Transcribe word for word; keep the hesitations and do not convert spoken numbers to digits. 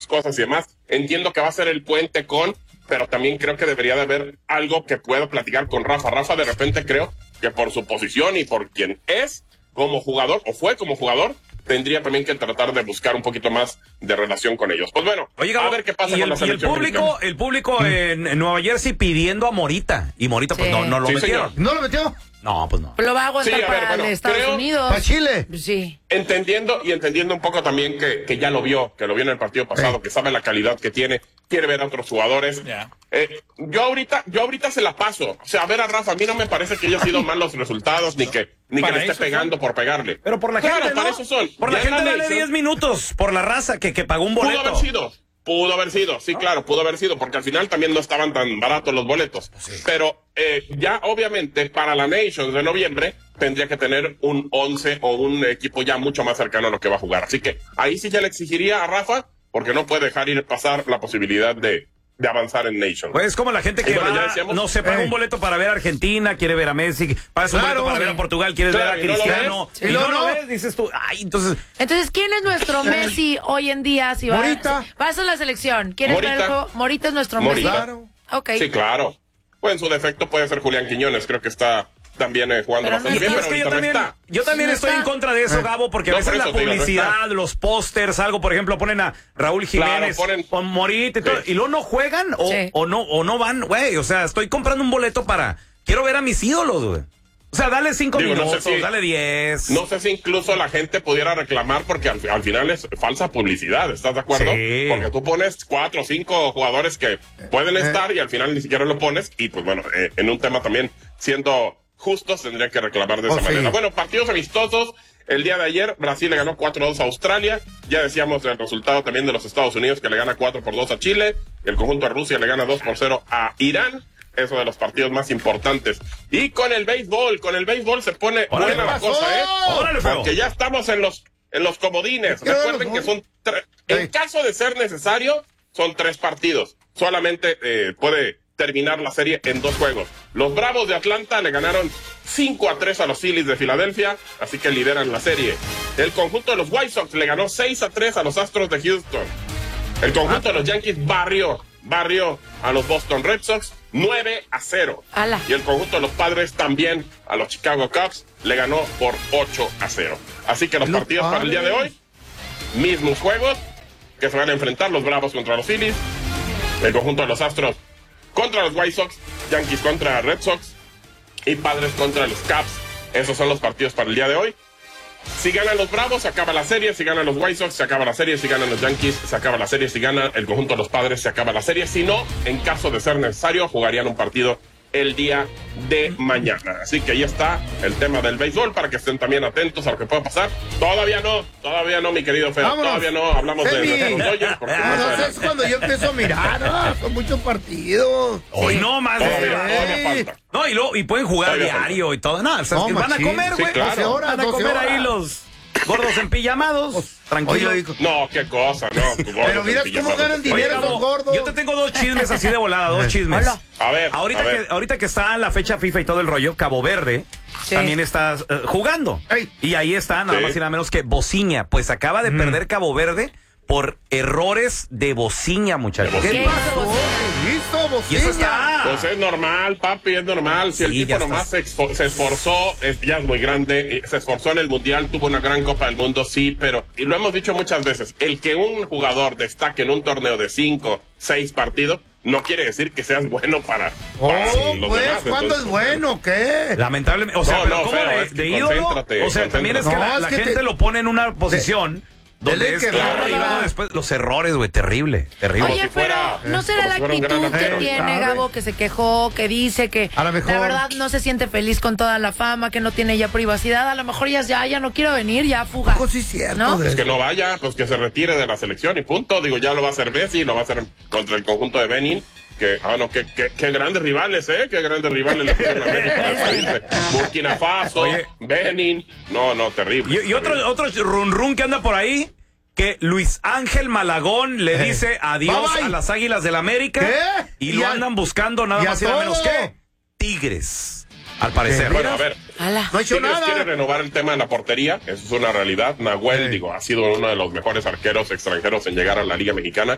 cosas y demás. Entiendo que va a ser el puente con, pero también creo que debería de haber algo que pueda platicar con Rafa. Rafa de repente creo que por su posición y por quien es como jugador, o fue como jugador, tendría también que tratar de buscar un poquito más de relación con ellos. Pues bueno, Oye, a ver qué pasa y con el, la selección. Y el público, mexicana. el público en, en Nueva Jersey pidiendo a Morita. Y Morita Sí. pues no, no lo Sí, metieron. señor. ¿No lo metió? No, pues no. Lo va a aguantar Sí, a ver, para bueno, Estados creo- Unidos. ¿Para Chile? Sí. Entendiendo y entendiendo un poco también que, que ya lo vio, que lo vio en el partido pasado, Sí. que sabe la calidad que tiene, quiere ver a otros jugadores. Ya. Eh, yo ahorita, yo ahorita se la paso. O sea, a ver a Rafa, a mí no me parece que haya sido mal los resultados, ni que, ni que Para le esté eso pegando son. por pegarle. Pero por la Claro, gente, ¿no? para eso son. Por la Ya en gente dale Nation, diez minutos, por la raza que, que pagó un Pudo boleto. haber sido, pudo haber sido, sí, claro, pudo haber sido, porque al final también no estaban tan baratos los boletos. Pero eh, ya obviamente para la Nations de noviembre tendría que tener un once o un equipo ya mucho más cercano a lo que va a jugar. Así que ahí sí ya le exigiría a Rafa, porque no puede dejar ir pasar la posibilidad de, de avanzar en Nations. Pues como la gente que Y bueno, ya va, decíamos- no se paga Eh. un boleto para ver a Argentina, quiere ver a Messi, pagas un Claro, boleto para sí. ver a Portugal, quieres Claro, ver a y no lo Cristiano, ves. y Sí. no, no, lo no. ves, dices tú, ay, entonces, Entonces, ¿quién es nuestro Messi hoy en día? Si va, Morita. vas a la selección. ¿Quieres ver el Morita. juego? Morita es nuestro Morita. Messi. Claro. Ok. Sí, claro. Pues en su defecto puede ser Julián Quiñones, creo que está también eh, jugando Pero no bastante bien, está. pero es que yo ahorita también, no está. yo también No estoy está. en contra de eso, Eh. Gabo, porque a No, veces por la eso te digo, no publicidad, está. los pósters, algo, por ejemplo, ponen a Raúl Jiménez Claro, ponen- con Morita y todo, Sí. y luego no juegan o, Sí. o no o no van, güey, o sea, estoy comprando un boleto para, quiero ver a mis ídolos, güey. O sea, dale cinco Digo, no sé minutos, si- dale diez. No sé si incluso la gente pudiera reclamar porque al, al final es falsa publicidad, ¿estás de acuerdo? Sí. Porque tú pones cuatro o cinco jugadores que pueden estar y al final ni siquiera lo pones y pues bueno, eh, en un tema también siendo justos tendría que reclamar de Oh, esa sí. manera. Bueno, partidos amistosos. El día de ayer Brasil le ganó cuatro a dos a Australia. Ya decíamos el resultado también de los Estados Unidos que le gana cuatro por dos a Chile. El conjunto de Rusia le gana dos por cero a Irán. Eso de los partidos más importantes. Y con el béisbol, con el béisbol se pone Órale, buena la ¿qué pasó? cosa, ¿eh? Órale, feo. Porque ya estamos en los en los comodines. Quiero Recuerden que verlos, son tre- en Ey. caso de ser necesario son tres partidos. Solamente eh, puede terminar la serie en dos juegos. Los Bravos de Atlanta le ganaron cinco a tres a los Phillies de Filadelfia, así que lideran la serie. El conjunto de los White Sox le ganó seis a tres a los Astros de Houston. El conjunto de los Yankees barrió, barrió a los Boston Red Sox nueve a cero. Ala. Y el conjunto de los Padres también a los Chicago Cubs le ganó por ocho a cero. Así que los Los partidos para el día de hoy, mismos juegos que se van a enfrentar los Bravos contra los Phillies, el conjunto de los Astros contra los White Sox, Yankees contra Red Sox y Padres contra los Cubs. Esos son los partidos para el día de hoy. Si ganan los Bravos, se acaba la serie. Si ganan los White Sox, se acaba la serie. Si ganan los Yankees, se acaba la serie. Si gana el conjunto de los Padres, se acaba la serie. Si no, en caso de ser necesario, jugarían un partido el día de mañana. Así que ahí está el tema del béisbol para que estén también atentos a lo que pueda pasar. Todavía no, todavía no, mi querido Feo. Vámonos. Todavía no hablamos de Femi. nuestros Dodgers, porque más Ah, no sé, adelante. es cuando yo empiezo a mirar. Ah, son muchos partidos. Hoy no más. Todavía, de- todavía falta. No, y, luego, y pueden jugar Todavía diario y todo. No, o sea, No, que van a machín. comer, Sí, güey. claro. doce horas, Van a doce comer horas. ahí los gordos empillamados. Tranquilo. Oye, oye, No, qué cosa, no. tu gordo Pero mira se cómo pilla, ganan mano. dinero Gabo, esos gordos. yo te tengo dos chismes así de volada, dos chismes. Hola. A ver, Ahorita a ver. que, ahorita que está la fecha FIFA y todo el rollo, Cabo Verde Sí. también está eh, jugando. Ey. Y ahí está nada Sí. más y nada menos que Bociña. Pues acaba de perder Cabo Verde por errores de Bociña, muchachos. De ¿Qué Bociña. ¿Qué pasó? hizo Bociña? Listo, Y eso bocina. está. Pues es normal, papi, es normal. Si el Sí, ya tipo nomás estás. se, expo- se esforzó, es, ya es muy grande, eh, se esforzó en el Mundial, tuvo una gran Copa del Mundo, sí, pero, y lo hemos dicho muchas veces, el que un jugador destaque en un torneo de cinco, seis partidos, no quiere decir que seas bueno para, para Oh, los pues, demás. ¿cuándo Entonces, es bueno? ¿Qué? Lamentablemente, o sea, No, pero no, ¿cómo feo, de, es que de ídolo? concéntrate, O sea, también es que concéntrate. la, No, la es que gente te- lo pone en una posición donde Dele es que claro, y rola. luego después los errores, güey, terrible, terrible. Como Oye, si fuera- pero ¿no será como la si fuera un gran actitud que arquero. tiene ¿Sabe? Gabo, que se quejó, que dice que A lo mejor. la verdad no se siente feliz con toda la fama, que no tiene ya privacidad? A lo mejor ya, ya, ya no quiero venir, ya fuga. Pues sí, cierto. ¿No? de- Pues que no vaya, pues que se retire de la selección y punto. Digo, ya lo va a hacer Messi, lo va a hacer contra el conjunto de Benin. Que, ah, no, que, que, que grandes rivales, ¿eh? Qué grandes rivales le tienen a México para salirse. Burkina Faso, Oye. Benin. No, no, terrible. Y, y otro, terrible. otro run run que anda por ahí, que Luis Ángel Malagón le Eh. dice adiós Bye, bye. a las Águilas del América. ¿Qué? Y Y lo a- andan buscando nada y a más y nada menos todo. que Tigres, al parecer. Bueno, a ver. Ala. No ha hecho Tigres nada. quiere renovar el tema de la portería, eso es una realidad. Nahuel, Sí. digo, ha sido uno de los mejores arqueros extranjeros en llegar a la Liga Mexicana.